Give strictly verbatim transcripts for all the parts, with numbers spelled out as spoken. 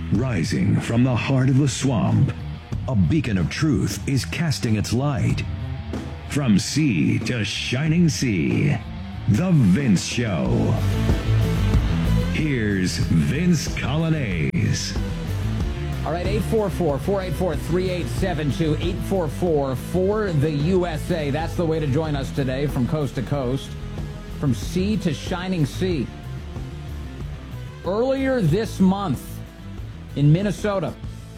Rising from the heart of the swamp, a beacon of truth is casting its light. From sea to shining sea, The Vince Show. Here's Vince Coglianese. All right, eight four four, four eight four, three eight seven two, eight four four, four the U S A. That's the way to join us today from coast to coast, from sea to shining sea. Earlier this month in Minnesota,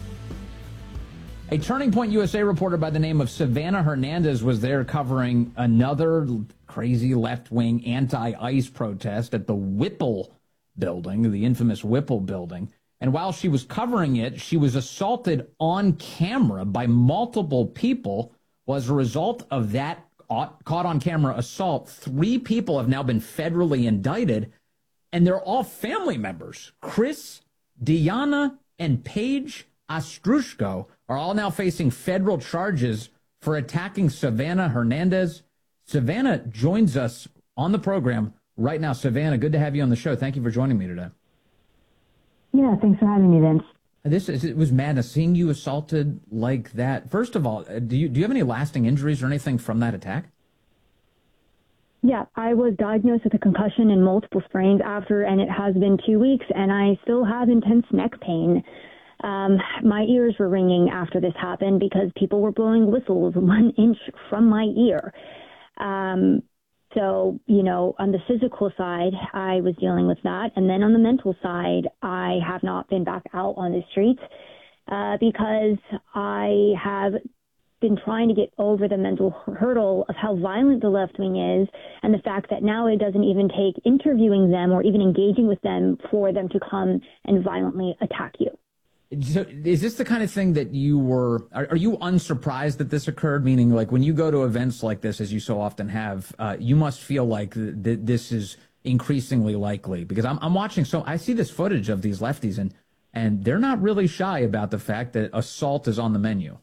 a Turning Point U S A reporter by the name of Savannah Hernandez was there covering another crazy left-wing anti-ICE protest at the Whipple building, the infamous Whipple building. And while she was covering it, she was assaulted on camera by multiple people. Well, as a result of that caught on camera assault, three people have now been federally indicted, and they're all family members. Chris, Deanna, and Paige Ostrushko are all now facing federal charges for attacking Savannah Hernandez. Savannah joins us on the program right now. Savannah, good to have you on the show. Thank you for joining me today. Yeah, thanks for having me, Vince. This is, it was madness seeing you assaulted like that. First of all, do you do you have any lasting injuries or anything from that attack? Yeah, I was diagnosed with a concussion and multiple sprains after, and it has been two weeks, and I still have intense neck pain. Um, my ears were ringing after this happened because people were blowing whistles one inch from my ear. Um, So, you know, on the physical side, I was dealing with that. And then on the mental side, I have not been back out on the streets uh, because I have been trying to get over the mental hurdle of how violent the left wing is and the fact that now it doesn't even take interviewing them or even engaging with them for them to come and violently attack you. So is this the kind of thing that you were, are, are you unsurprised that this occurred? Meaning, like, when you go to events like this, as you so often have, uh, you must feel like th- th- this is increasingly likely. Because I'm, I'm watching, so I see this footage of these lefties, and, and they're not really shy about the fact that assault is on the menu.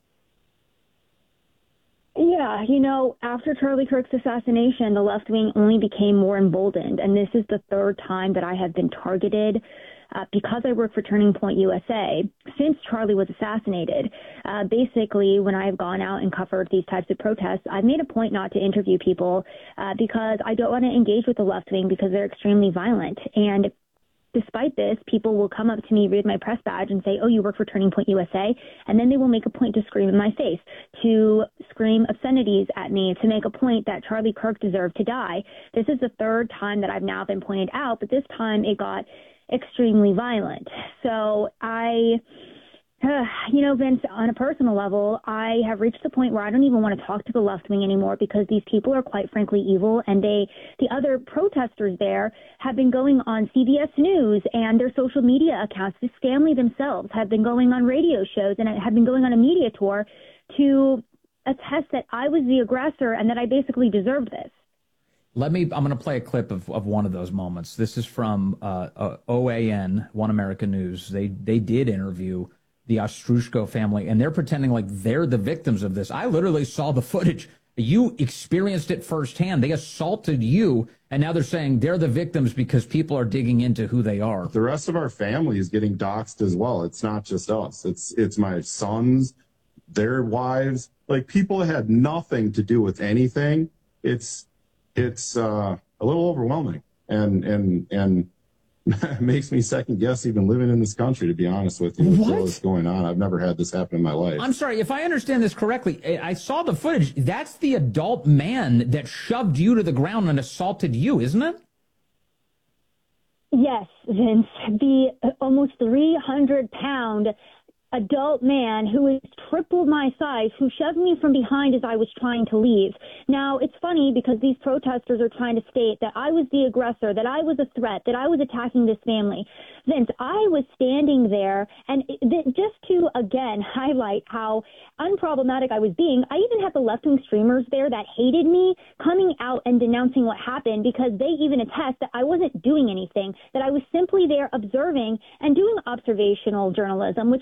Yeah, you know, after Charlie Kirk's assassination, the left wing only became more emboldened. And this is the third time that I have been targeted Uh, because I work for Turning Point U S A, since Charlie was assassinated. Uh, basically, when I've gone out and covered these types of protests, I've made a point not to interview people uh, because I don't want to engage with the left wing because they're extremely violent. And despite this, people will come up to me, read my press badge, and say, oh, you work for Turning Point U S A? And then they will make a point to scream in my face, to scream obscenities at me, to make a point that Charlie Kirk deserved to die. This is the third time that I've now been pointed out, but this time it got extremely violent. So I, uh, you know, Vince, on a personal level, I have reached the point where I don't even want to talk to the left wing anymore because these people are quite frankly evil, and they, the other protesters there have been going on C B S News and their social media accounts. This family themselves have been going on radio shows and have been going on a media tour to attest that I was the aggressor and that I basically deserved this. Let me, I'm going to play a clip of, of one of those moments. This is from uh, uh, O A N, One America News. They they did interview the Ostrushko family, and they're pretending like they're the victims of this. I literally saw the footage. You experienced it firsthand. They assaulted you, and now they're saying they're the victims because people are digging into who they are. The rest of our family is getting doxxed as well. It's not just us. It's it's my sons, their wives, like people that had nothing to do with anything. It's It's uh, a little overwhelming, and and and makes me second guess even living in this country, to be honest with you. What? What's going on? I've never had this happen in my life. I'm sorry, if I understand this correctly, I saw the footage. That's the adult man that shoved you to the ground and assaulted you, isn't it? Yes, Vince. The uh, almost three hundred pound adult man who is triple my size, who shoved me from behind as I was trying to leave. Now, it's funny because these protesters are trying to state that I was the aggressor, that I was a threat, that I was attacking this family. Vince, I was standing there, and it, just to, again, highlight how unproblematic I was being, I even had the left-wing streamers there that hated me coming out and denouncing what happened because they even attest that I wasn't doing anything, that I was simply there observing and doing observational journalism, which is what I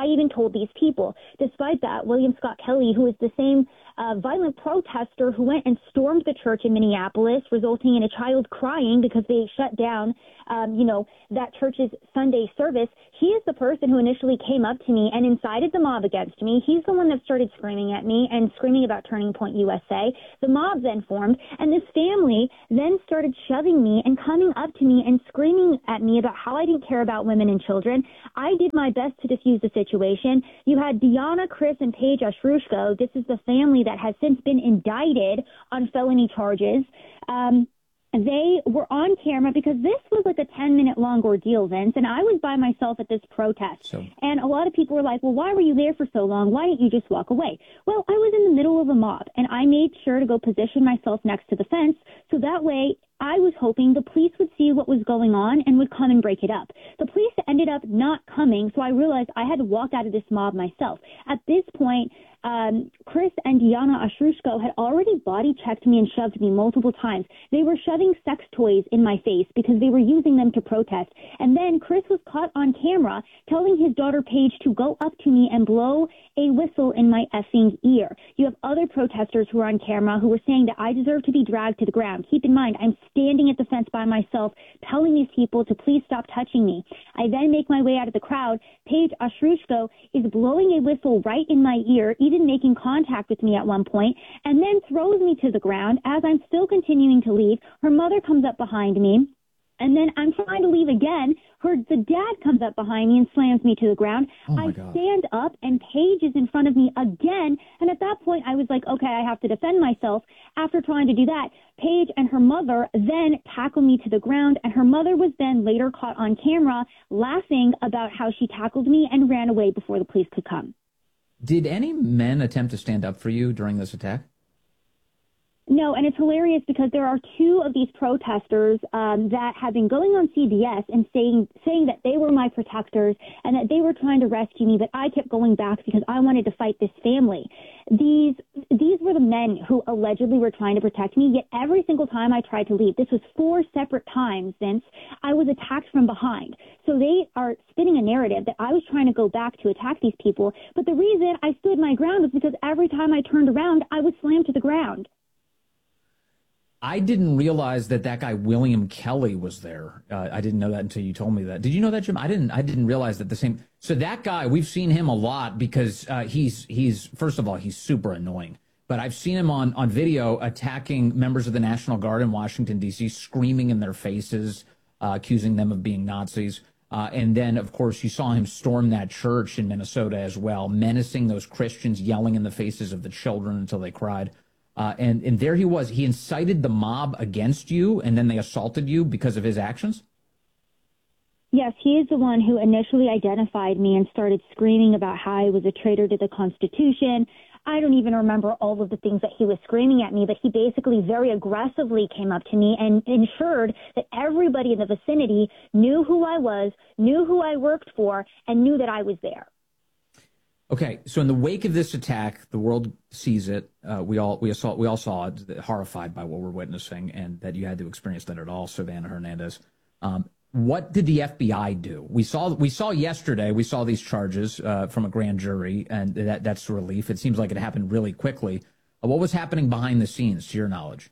I even told these people. Despite that, William Scott Kelly, who is the same uh, violent protester who went and stormed the church in Minneapolis, resulting in a child crying because they shut down, um, you know, that church's Sunday service, he is the person who initially came up to me and incited the mob against me. He's the one that started screaming at me and screaming about Turning Point U S A. The mob then formed, and this family then started shoving me and coming up to me and screaming at me about how I didn't care about women and children. I did my best to defuse the situation. You had Deanna, Chris, and Paige Ashrushko. This is the family that has since been indicted on felony charges. Um, They were on camera because this was like a ten-minute long ordeal, Vince, and I was by myself at this protest. So, and a lot of people were like, well, why were you there for so long? Why didn't you just walk away? Well, I was in the middle of a mob, and I made sure to go position myself next to the fence so that way I was hoping the police would see what was going on and would come and break it up. The police ended up not coming, so I realized I had to walk out of this mob myself. At this point, um, Chris and Deanna Ashrushko had already body checked me and shoved me multiple times. They were shoving sex toys in my face because they were using them to protest. And then Chris was caught on camera telling his daughter Paige to go up to me and blow a whistle in my effing ear. You have other protesters who are on camera who were saying that I deserve to be dragged to the ground. Keep in mind, I'm standing at the fence by myself, telling these people to please stop touching me. I then make my way out of the crowd. Paige Ashrushko is blowing a whistle right in my ear, even making contact with me at one point, and then throws me to the ground. As I'm still continuing to leave, her mother comes up behind me. And then I'm trying to leave again. Her, the dad comes up behind me and slams me to the ground. Oh I God. stand up and Paige is in front of me again. And at that point, I was like, okay, I have to defend myself. After trying to do that, Paige and her mother then tackle me to the ground. And her mother was then later caught on camera laughing about how she tackled me and ran away before the police could come. Did any men attempt to stand up for you during this attack? No, and it's hilarious because there are two of these protesters um, that have been going on C B S and saying saying that they were my protectors and that they were trying to rescue me, but I kept going back because I wanted to fight this family. These these were the men who allegedly were trying to protect me, yet every single time I tried to leave, this was four separate times since I was attacked from behind. So they are spinning a narrative that I was trying to go back to attack these people, but the reason I stood my ground was because every time I turned around, I was slammed to the ground. I didn't realize that that guy William Kelly was there. Uh, I didn't know that until you told me that. Did you know that, Jim? I didn't. I didn't realize that the same. So that guy, we've seen him a lot because uh, he's he's first of all he's super annoying. But I've seen him on on video attacking members of the National Guard in Washington D C, screaming in their faces, uh, accusing them of being Nazis. Uh, and then, of course, you saw him storm that church in Minnesota as well, menacing those Christians, yelling in the faces of the children until they cried. Uh, and, and there he was. He incited the mob against you, and then they assaulted you because of his actions? Yes, he is the one who initially identified me and started screaming about how I was a traitor to the Constitution. I don't even remember all of the things that he was screaming at me, but he basically very aggressively came up to me and ensured that everybody in the vicinity knew who I was, knew who I worked for, and knew that I was there. Okay, so in the wake of this attack, the world sees it. Uh, we all we saw we all saw it, horrified by what we're witnessing, and that you had to experience that at all, Savannah Hernandez. Um, what did the F B I do? We saw we saw yesterday. We saw these charges uh, from a grand jury, and that that's a relief. It seems like it happened really quickly. Uh, what was happening behind the scenes, to your knowledge?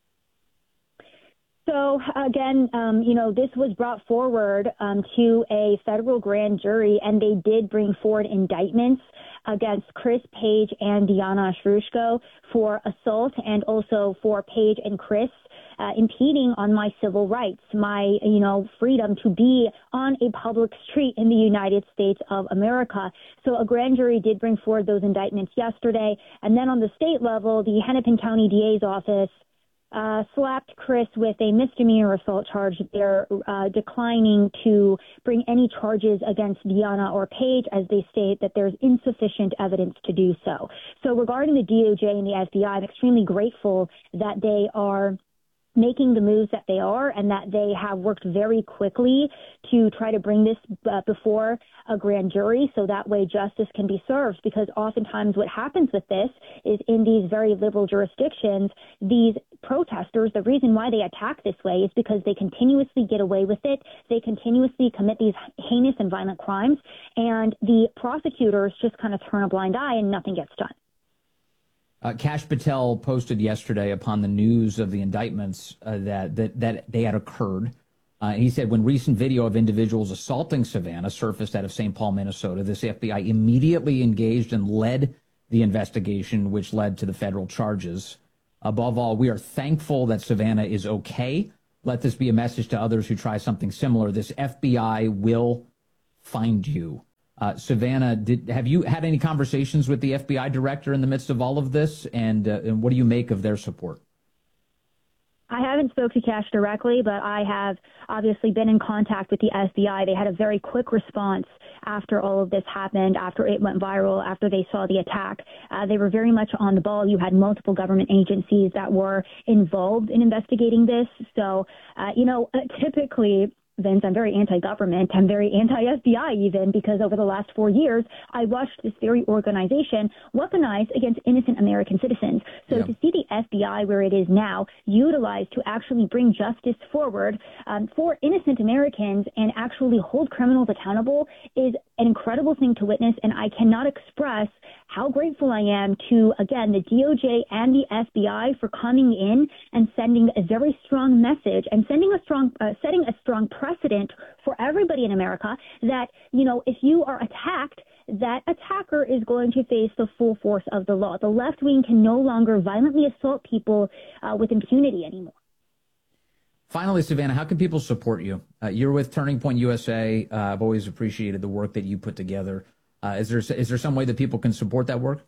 So, again, um, you know, this was brought forward um, to a federal grand jury, and they did bring forward indictments against Chris, Paige, and Deanna Ashrushko for assault and also for Paige and Chris uh, impeding on my civil rights, my, you know, freedom to be on a public street in the United States of America. So a grand jury did bring forward those indictments yesterday. And then on the state level, the Hennepin County D A's office Uh, slapped Chris with a misdemeanor assault charge. They're uh, declining to bring any charges against Deanna or Paige, as they state that there's insufficient evidence to do so. So regarding the D O J and the F B I, I'm extremely grateful that they are making the moves that they are and that they have worked very quickly to try to bring this uh, before a grand jury so that way justice can be served, because oftentimes what happens with this is in these very liberal jurisdictions, these protesters, the reason why they attack this way is because they continuously get away with it. They continuously commit these heinous and violent crimes, and the prosecutors just kind of turn a blind eye and nothing gets done. Uh, Kash Patel posted yesterday upon the news of the indictments uh, that, that that they had occurred. Uh, he said when recent video of individuals assaulting Savannah surfaced out of Saint Paul, Minnesota, this F B I immediately engaged and led the investigation, which led to the federal charges. Above all, we are thankful that Savannah is okay. Let this be a message to others who try something similar. This F B I will find you. Uh, Savannah, did, have you had any conversations with the F B I director in the midst of all of this? And, uh, and what do you make of their support? I haven't spoke to Kash directly, but I have obviously been in contact with the F B I. They had a very quick response after all of this happened, after it went viral, after they saw the attack. Uh, they were very much on the ball. You had multiple government agencies that were involved in investigating this. So, uh, you know, typically, Vince, I'm very anti-government. I'm very anti-F B I even, because over the last four years, I watched this very organization weaponized against innocent American citizens. So yeah. to see the F B I where it is now utilized to actually bring justice forward um, for innocent Americans and actually hold criminals accountable is an incredible thing to witness. And I cannot express how grateful I am to, again, the D O J and the F B I for coming in and sending a very strong message and sending a strong, uh, setting a strong precedent for everybody in America that, you know, if you are attacked, that attacker is going to face the full force of the law. The left wing can no longer violently assault people uh, with impunity anymore. Finally, Savannah, how can people support you? Uh, you're with Turning Point U S A. Uh, I've always appreciated the work that you put together. Uh, is there is there some way that people can support that work?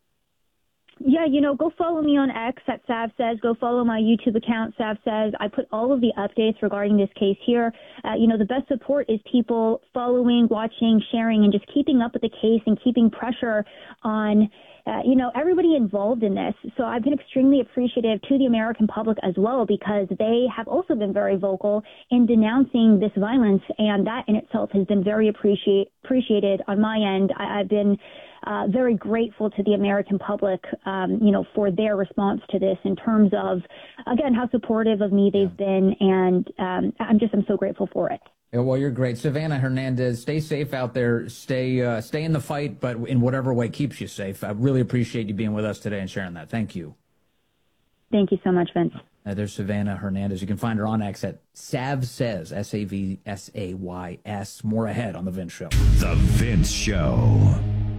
Yeah, you know, go follow me on X at Sav Says. Go follow my YouTube account, Sav Says. I put all of the updates regarding this case here. Uh, you know, the best support is people following, watching, sharing, and just keeping up with the case and keeping pressure on, uh, you know, everybody involved in this. So I've been extremely appreciative to the American public as well, because they have also been very vocal in denouncing this violence, and that in itself has been very appreciate, appreciated on my end. I, I've been Uh, very grateful to the American public, um, you know, for their response to this in terms of, again, how supportive of me they've yeah. been. And um, I'm just, I'm so grateful for it. Yeah, well, you're great. Savannah Hernandez, stay safe out there. Stay, uh, stay in the fight, but in whatever way keeps you safe. I really appreciate you being with us today and sharing that. Thank you. Thank you so much, Vince. Uh, there's Savannah Hernandez. You can find her on X at Sav Says, S A V S A Y S. More ahead on The Vince Show. The Vince Show.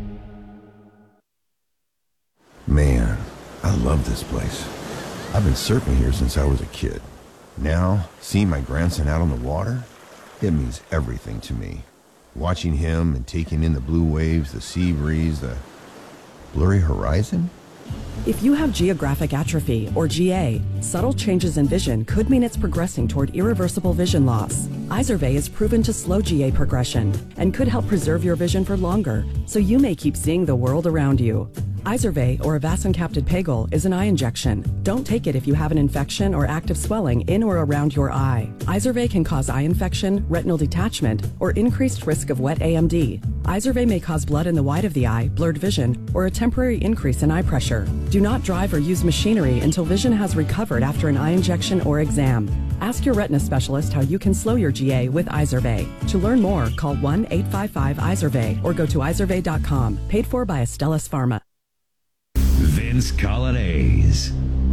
Man, I love this place. I've been surfing here since I was a kid. Now, seeing my grandson out on the water, it means everything to me. Watching him and taking in the blue waves, the sea breeze, the blurry horizon. If you have geographic atrophy, or G A, subtle changes in vision could mean it's progressing toward irreversible vision loss. Izervay is proven to slow G A progression and could help preserve your vision for longer, so you may keep seeing the world around you. Izervay, or avacincaptad pegol, is an eye injection. Don't take it if you have an infection or active swelling in or around your eye. Izervay can cause eye infection, retinal detachment, or increased risk of wet A M D. Izervay may cause blood in the white of the eye, blurred vision, or a temporary increase in eye pressure. Do not drive or use machinery until vision has recovered after an eye injection or exam. Ask your retina specialist how you can slow your G A with Izervay. To learn more, call one eight five five Izervay or go to izervay dot com. Paid for by Astellas Pharma. Vince Coglianese.